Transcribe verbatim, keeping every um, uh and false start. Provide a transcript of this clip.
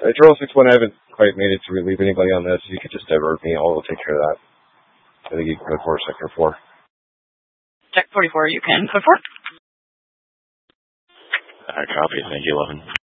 Uh, Charles six one, I haven't quite made it to relieve anybody on this. You could just divert me. I'll take care of that. I think you can code four, sector four. Check forty-four, you can code four. Uh, copy. Thank you, eleven.